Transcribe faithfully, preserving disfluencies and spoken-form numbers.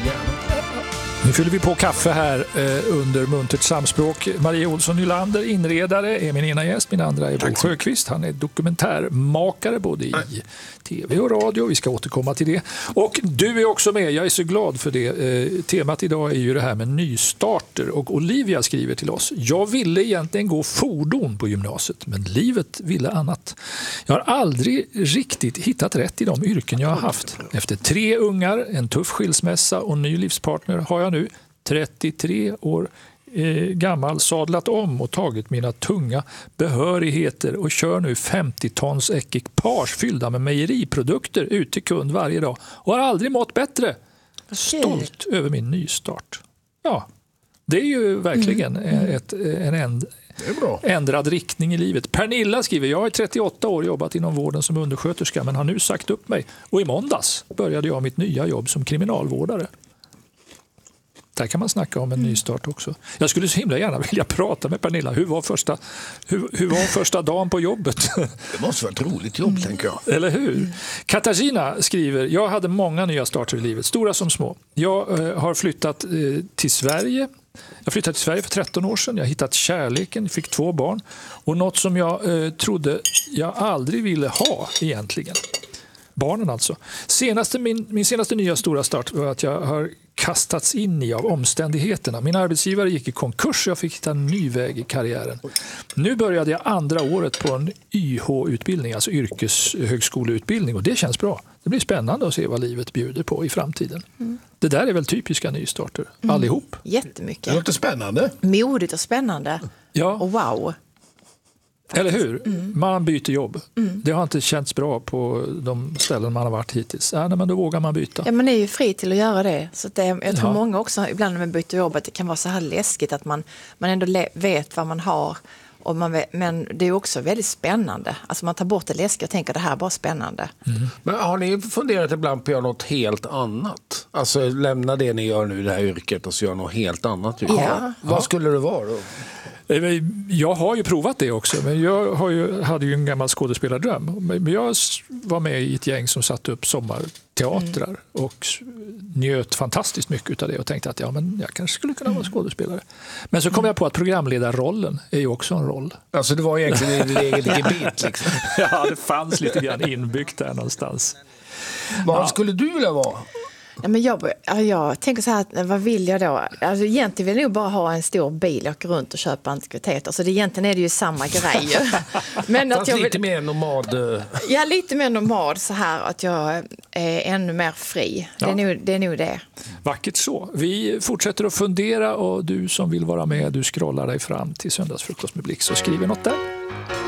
gärna. Nu fyller vi på kaffe här eh, under muntert samspråk. Maria Olsson Nylander, inredare, är min ena gäst. Min andra är Bo Sjöqvist. Han är dokumentärmakare både i Nej. tv och radio. Vi ska återkomma till det. Och du är också med. Jag är så glad för det. Eh, temat idag är ju det här med nystarter. Och Olivia skriver till oss. Jag ville egentligen gå fordon på gymnasiet, men livet ville annat. Jag har aldrig riktigt hittat rätt i de yrken jag har haft. Efter tre ungar, en tuff skilsmässa och en ny livspartner har jag nu trettiotre år eh, gammal sadlat om och tagit mina tunga behörigheter och kör nu femtio tons ekipage fyllda med mejeriprodukter ut till kund varje dag och har aldrig mått bättre. Stolt över min nystart. Ja, det är ju verkligen mm. ett, en änd, ändrad riktning i livet. Pernilla skriver, jag är trettioåtta år, jobbat inom vården som undersköterska men har nu sagt upp mig. Och i måndags började jag mitt nya jobb som kriminalvårdare. Där kan man snacka om en ny start också. Jag skulle så himla gärna vilja prata med Pernilla. Hur var första, hur, hur var första dagen på jobbet? Det måste vara ett roligt jobb, mm. tänker jag. Eller hur? Mm. Katarina skriver, jag hade många nya starter i livet, stora som små. Jag eh, har flyttat eh, till Sverige. Jag flyttade till Sverige för tretton år sedan. Jag har hittat kärleken, fick två barn. Och något som jag eh, trodde jag aldrig ville ha egentligen. Barnen alltså. Senaste, min, min senaste nya stora start var att jag har kastats in i av omständigheterna. Min arbetsgivare gick i konkurs och jag fick hitta en ny väg i karriären. Nu började jag andra året på en Y H-utbildning, alltså yrkeshögskoleutbildning, och det känns bra. Det blir spännande att se vad livet bjuder på i framtiden. Mm. Det där är väl typiska nystarter, mm. allihop. Jättemycket. Det låter spännande. Modigt och spännande. Ja. Och wow. Eller hur? Mm. Man byter jobb. Mm. Det har inte känts bra på de ställen man har varit hittills. Ja, men då vågar man byta. Ja, man är ju fri till att göra det. Så det, jag tror ja. många också, ibland när man byter jobb, att det kan vara så här läskigt att man, man ändå le- vet vad man har. Och man vet, men det är också väldigt spännande. Alltså man tar bort det läskiga och tänker det här är bara spännande. Mm. Men har ni funderat ibland på att göra något helt annat? Alltså lämna det ni gör nu i det här yrket och så göra något helt annat? Ja. Ja. Vad skulle det vara då? Jag har ju provat det också, men jag har ju, hade ju en gammal skådespelardröm. Men jag var med i ett gäng som satte upp sommarteatrar mm. och njöt fantastiskt mycket av det och tänkte att ja, men jag kanske skulle kunna vara skådespelare. Men så kom mm. jag på att programledarrollen är ju också en roll. Alltså det var egentligen en eget gebit liksom. Ja, det fanns lite grann inbyggt där någonstans. Vad ja. skulle du vilja vara? Ja, men jag, jag tänker så här, vad vill jag då? Alltså, egentligen vill jag nog bara ha en stor bil och åka runt och köpa antikviteter. Så det, egentligen är det ju samma grej. Men att jag vill, lite mer nomad. Ja, lite mer nomad så här att jag är ännu mer fri. Ja. Det, är nog, det är nog det. Vackert så. Vi fortsätter att fundera och du som vill vara med, du scrollar dig fram till Söndagsfrukost med Blix och skriver något där.